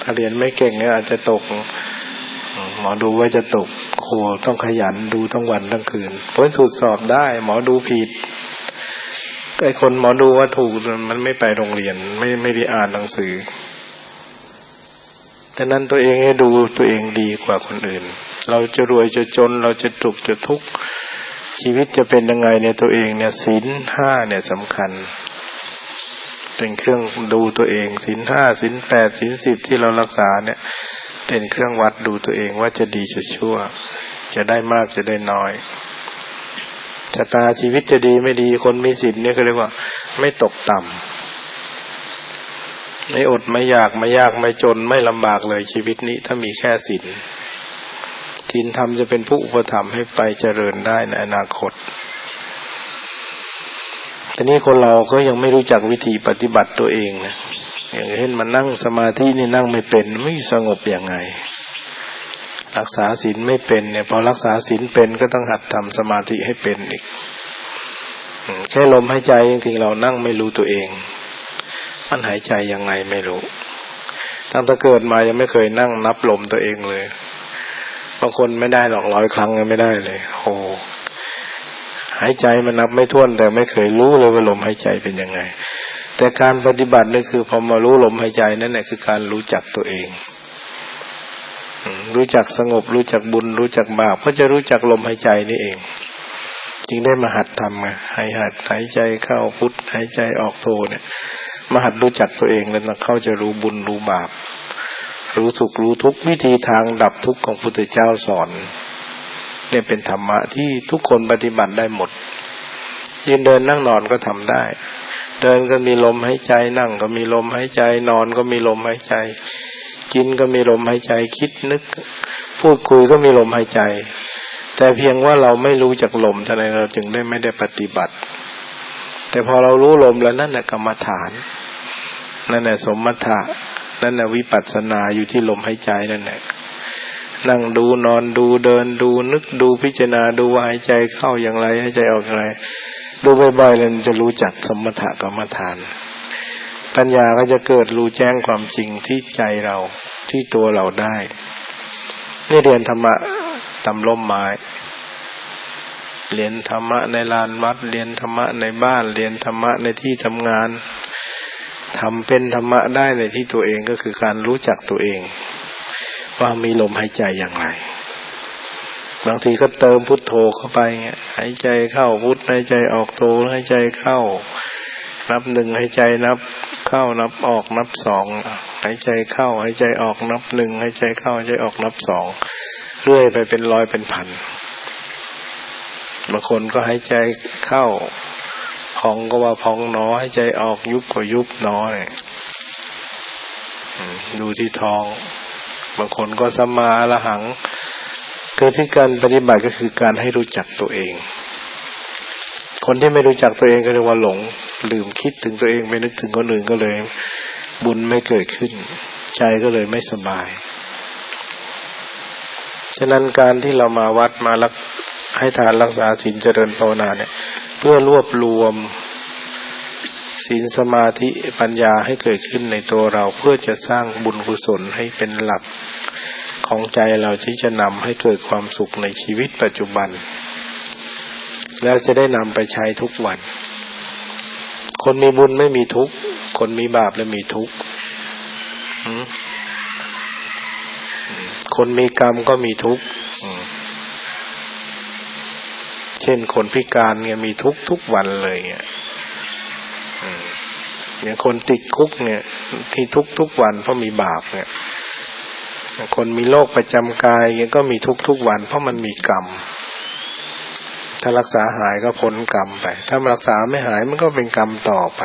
าเรียนไม่เก่งเนี่ยอาจจะตกหมอดูว่าจะตกครูต้องขยันดูทั้งวันทั้งคืนผลสุดสอบได้หมอดูผิดไอ้คนหมอดูว่าถูกมันไม่ไปโรงเรียนไม่ได้อ่านหนังสือดังนั้นตัวเองให้ดูตัวเองดีกว่าคนอื่นเราจะรวยจะจนเราจะสุขจะทุกข์ชีวิตจะเป็นยังไงเนี่ยตัวเองเนี่ยศีล 5เนี่ยสำคัญเป็นเครื่องดูตัวเองศีล 5ศีล 8ศีล 10ที่เรารักษาเนี่ยเป็นเครื่องวัดดูตัวเองว่าจะดีจะชั่วจะได้มากจะได้น้อยชะตาชีวิตจะดีไม่ดีคนมีศีลเนี่ยก็เรียกว่าไม่ตกต่ำไม่อดไม่อยากไม่ยากไม่จนไม่ลำบากเลยชีวิตนี้ถ้ามีแค่ศีลธรรมจะเป็นผู้อุปถัมภ์ให้ไปเจริญได้ในอนาคตแต่นี่คนเราก็ยังไม่รู้จักวิธีปฏิบัติตัวเองนะอย่างเช่นมานั่งสมาธินี่นั่งไม่เป็นไม่สงบยังไงรักษาศีลไม่เป็นเนี่ยพอรักษาศีลเป็นก็ต้องหัดทำสมาธิให้เป็นอีกแค่ลมหายใจจริงๆเรานั่งไม่รู้ตัวเองมันหายใจยังไงไม่รู้ตั้งแต่เกิดมายังไม่เคยนั่งนับลมตัวเองเลยบางคนไม่ได้หรอก100 ครั้งก็ไม่ได้เลยโอ้หายใจมันนับไม่ถ้วนแต่ไม่เคยรู้เลยว่าลมหายใจเป็นยังไงแต่การปฏิบัตินี่คือพอมารู้ลมหายใจนั่นแหละคือการรู้จักตัวเองรู้จักสงบรู้จักบุญรู้จักบาปเพราะจะรู้จักลมหายใจนี่เองจึงได้มาหัดทำไงหัดหายใจเข้าพุทหายใจออกโทเนี่ยมาหัดรู้จักตัวเองแล้วเขาจะรู้บุญรู้บาปรู้สุขรู้ทุกข์วิธีทางดับทุกข์ของพุทธเจ้าสอนเนี่ยเป็นธรรมะที่ทุกคนปฏิบัติได้หมดยืนเดินนั่งนอนก็ทำได้เดินก็มีลมหายใจนั่งก็มีลมหายใจนอนก็มีลมหายใจกินก็มีลมหายใจคิดนึกพูดคุยก็มีลมหายใจแต่เพียงว่าเราไม่รู้จักลมเท่านั้นเราจึงได้ไม่ได้ปฏิบัติแต่พอเรารู้ลมแล้วนั่นแหละกรรมฐานนั่นแหละสมถะนั่นแหละวิปัสสนาอยู่ที่ลมหายใจนั่นแหละนั่งดูนอนดูเดินดูนึกดูพิจารณาดูว่าหายใจเข้าอย่างไรหายใจออกอย่างไรดูบ่อยๆแล้วจะรู้จักสมถะกรรมฐานปัญญาก็จะเกิดรู้แจ้งความจริงที่ใจเราที่ตัวเราได้นี่เรียนธรรมะตำร่มไม้เรียนธรรมะในลานวัดเรียนธรรมะในบ้านเรียนธรรมะในที่ทำงานทำเป็นธรรมะได้ในที่ตัวเองก็คือการรู้จักตัวเองว่ามีลมหายใจอย่างไรบางทีก็เติมพุทโธเข้าไปหายใจเข้าพุทหายใจออกโธหายใจเข้านับ1หายใจนับเข้านับออกนับ2หายใจเข้าหายใจออกนับ1หายใจเข้าหายใจออกนับ2เรื่อยไปเป็นร้อยเป็นพันบางคนก็หายใจเข้าพองก็ว่าพองหนอหายใจออกยุบก็ยุบหนอเนี่ยดูที่ท้องบางคนก็สัมมาอรหังคือที่การปฏิบัติก็คือการให้รู้จักตัวเองคนที่ไม่รู้จักตัวเองก็เรียกว่าหลงลืมคิดถึงตัวเองไปนึกถึงคนอื่นก็เลยบุญไม่เกิดขึ้นใจก็เลยไม่สบายฉะนั้นการที่เรามาวัดมาให้ทานรักษาศีลเจริญภาวนาเนี่ยเพื่อรวบรวมศีลสมาธิปัญญาให้เกิดขึ้นในตัวเราเพื่อจะสร้างบุญกุศลให้เป็นหลักของใจเราที่จะนำให้เกิดความสุขในชีวิตปัจจุบันแล้วจะได้นำไปใช้ทุกวันคนมีบุญไม่มีทุกข์คนมีบาปแล้วมีทุกข์คนมีกรรมก็มีทุกข์เช่นคนพิการเนี่ยมีทุกข์ทุกวันเลยเนี่ยอย่างคนติดคุกเนี่ยที่ทุกข์ทุกวันเพราะมีบาปเนี่ยคนมีโรคประจำกายเนี่ยก็มีทุกข์ทุกวันเพราะมันมีกรรมถ้ารักษาหายก็พ้นกรรมไปถ้ารักษาไม่หายมันก็เป็นกรรมต่อไป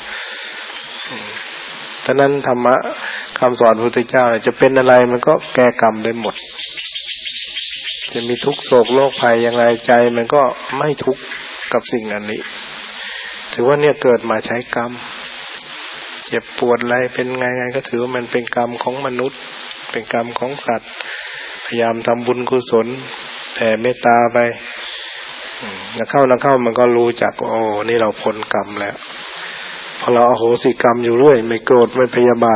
ฉะนั้นธรรมะคำสอนพระพุทธเจ้าจะเป็นอะไรมันก็แก้กรรมได้หมดจะมีทุกข์โศกโรคภัยอย่างไรใจมันก็ไม่ทุกข์กับสิ่งอันนี้ถือว่าเนี่ยเกิดมาใช้กรรมเจ็บปวดอะไรเป็นไงก็ถือว่ามันเป็นกรรมของมนุษย์เป็นกรรมของสัตว์พยายามทำบุญกุศลแผ่เมตตาไปแล้วเข้ามันก็รู้จักโอ้นี่เราพ้นกรรมแล้วพอเราอโหสิกรรมอยู่เรื่อยไม่โกรธไม่พยาบาท